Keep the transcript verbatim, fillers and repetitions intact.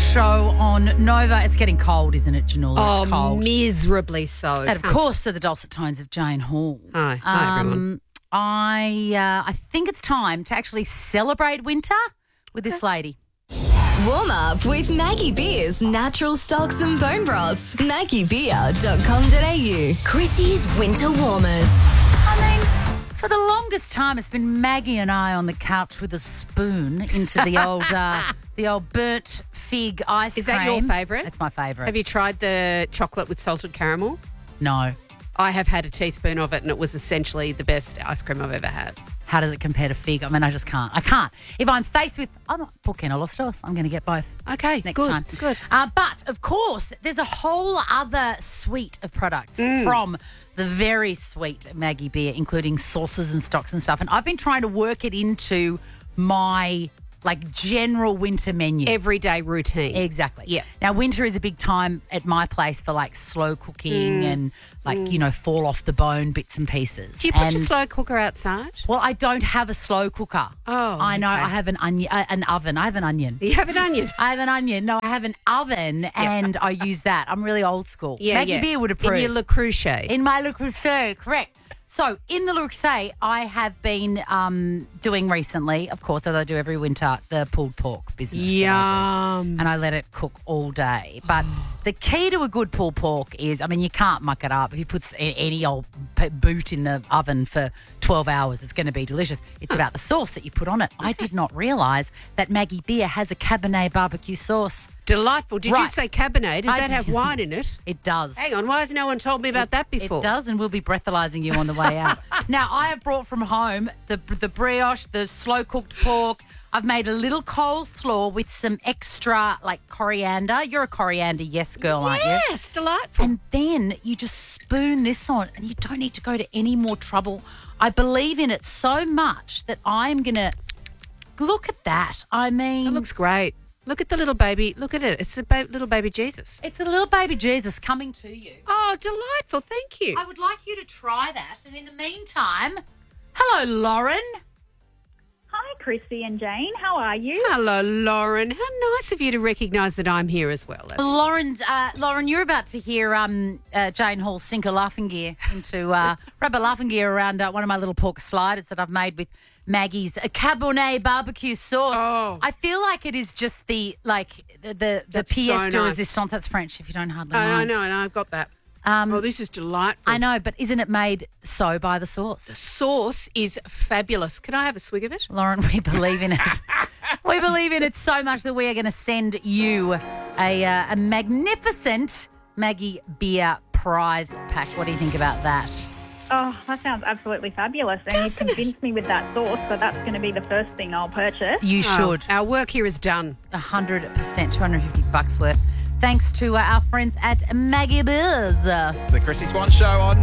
Show on Nova. It's getting cold, isn't it, Janula? Oh, it's cold. miserably so. And of Can't- course, to the dulcet tones of Jane Hall. Hi, hi everyone. I uh, I think it's time to actually celebrate winter with this lady. Warm up with Maggie Beer's natural stocks and bone broths. maggie beer dot com dot a u. Chrissy's Winter Warmers. I mean, for the longest time, it's been Maggie and I on the couch with a spoon into the old uh, the old burnt fig ice Is cream. that your favourite? It's my favourite. Have you tried the chocolate with salted caramel? No. I have had a teaspoon of it and it was essentially the best ice cream I've ever had. How does it compare to fig? I mean, I just can't. I can't. If I'm faced with, I'm not Porcino Lostos. I'm going to get both. Okay, next good, time. good. Uh, but of course, there's a whole other suite of products from the very sweet Maggie Beer, including sauces and stocks and stuff. And I've been trying to work it into my like general winter menu. Everyday routine. Exactly. Yeah. Now, winter is a big time at my place for like slow cooking and like, you know, fall off the bone bits and pieces. Do you put and, your slow cooker outside? Well, I don't have a slow cooker. Oh, I know. okay. I have an onion, uh, an oven. I have an onion. You have an onion? I have an onion. No, I have an oven and I use that. I'm really old school. Yeah, Maggie yeah. Beer would approve. In your Le Creuset. In my Le Creuset, correct. So, in the Le Creuset, I have been um, doing recently, of course, as I do every winter, the pulled pork business. that I do. Yum. And I let it cook all day. But the key to a good pulled pork is, I mean, you can't muck it up. If you put s- any old p- boot in the oven for twelve hours, it's going to be delicious. It's about the sauce that you put on it. I did not realise that Maggie Beer has a Cabernet barbecue sauce. Delightful. Did you Right. say Cabernet? Does I that did. have wine in it? It does. Hang on, why has no one told me about that before? It does, and we'll be breathalyzing you on the way out. Now, I have brought from home the the brioche, the slow-cooked pork. I've made a little coleslaw with some extra, like, coriander. You're a coriander yes girl, aren't you? Yes, delightful. And then you just spoon this on, and you don't need to go to any more trouble. I believe in it so much that I'm going to look at that. I mean, It looks great. Look at the little baby. Look at it. It's a ba- little baby Jesus. it's a little baby Jesus coming to you. Oh, delightful. Thank you. I would like you to try that. And in the meantime, hello, Lauren. Hi, Chrissy and Jane. How are you? Hello, Lauren. How nice of you to recognise that I'm here as well. That's Lauren, uh, Lauren, you're about to hear um, uh, Jane Hall sink a laughing gear into uh, rub a laughing gear around uh, one of my little pork sliders that I've made with Maggie's a Cabernet barbecue sauce. Oh. I feel like it is just the like the the, the That's so pièce de nice. résistance. That's French, if you don't hardly I know, I mind. know, I know. I've got that. Um, Oh, this is delightful. I know, but isn't it made so by the sauce? The sauce is fabulous. Can I have a swig of it? Lauren, we believe in it. We believe in it so much that we are going to send you a, uh, a magnificent Maggie Beer prize pack. What do you think about that? Oh, that sounds absolutely fabulous. And Doesn't you it? convinced me with that sauce, so that's going to be the first thing I'll purchase. You Oh, should. our work here is done. one hundred percent, two hundred fifty bucks worth. Thanks to uh, our friends at Maggie Beers. It's the Chrissy Swan Show on